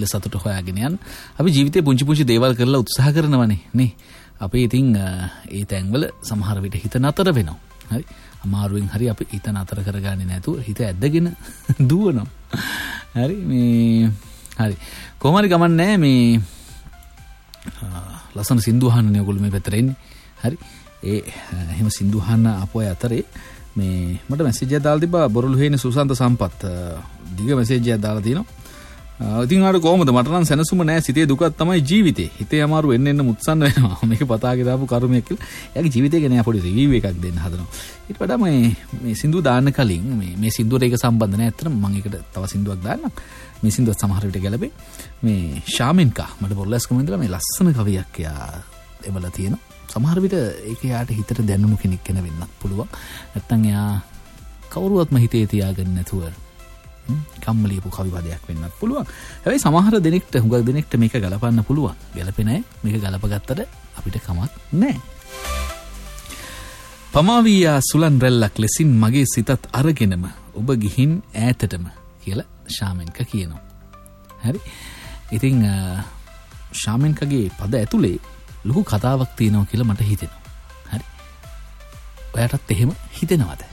ගිහිල්ලා සතුට හොයාගෙන යන්න. අපි ජීවිතේ පුංචි පුංචි දේවල් කරලා උත්සාහ කරනවනේ නේ. අපි ඉතින් ඒ තැන්වල සමහර විට හිත නතර වෙනවා. හරි. අමාරුවෙන් හරි අපි හිත නතර කරගන්නේ නැතුව හිත ඇදගෙන දුවනවා. හරි හරි. කොහොම හරි ගමන් නැහැ මේ ලස්සන සින්දු අහන්නනේ ඔයගොල්ලෝ මේ පැත්තට එන්නේ. හරි. එහෙම සින්දු අහන්න අපෝ අතරේ මේ මට මැසේජ් එකක් දාලා තිබ්බා බොරළු හේනේ සුසන්ත සම්පත්. දිග මැසේජ් එකක් දාලා තිනවා. ඉතින් ආර කොහොමද මට නම් සැනසුම නැහැ. සිතේ දුකක් තමයි ජීවිතේ. හිතේ අමාරු එන්න මුත්සන්න වෙනවා. මේක පතාගේ දාපු කර්මයක් කියලා. එයාගේ ජීවිතේ ගැන පොඩි රිවිව් එකක් දෙන්න හදනවා. ඊට වඩා මේ සින්දු දාන්න කලින් මේ සින්දුවට ඒක සම්බන්ධ නැහැ. ඇත්තටම මම ඒකට තව සින්දුවක් දාන්නම්. මේ සින්දුවත් සමහර විට ගැලපේ. මේ ශාමින්කා මට බොල්ලස්කම ඉඳලා මේ ලස්සන කවියක් එයා එවලා තියෙනවා. සමහර විට ඒක යාට හිතට දැනුණු කෙනෙක් කෙන වෙන්නත් පුළුවන්. නැත්තම් එයා කවුරුවත්ම හිතේ තියාගන්න නැතුව කම්මලියපු කවිපදයක් වෙන්නත් පුළුවන්. හැබැයි සමහර දෙනෙක්ට හුඟක් දෙනෙක්ට මේක ගලපන්න පුළුවන්. ගැලපේ නැහැ. මේක ගලපගත්තට අපිට කමක් නැහැ. පමාවියා සුලන් රැල්ලක් ලෙසින් මගේ සිතත් අරගෙනම ඔබ ගිහින් ඈතටම කියලා ශාමින්කා කියනවා. හරි. ඉතින් ශාමින්කාගේ පද ඇතුලේ ලොකු කතාවක් තියෙනවා කියලා මට හිතෙනවා. හරි. ඔයාටත් එහෙම හිතෙනවද?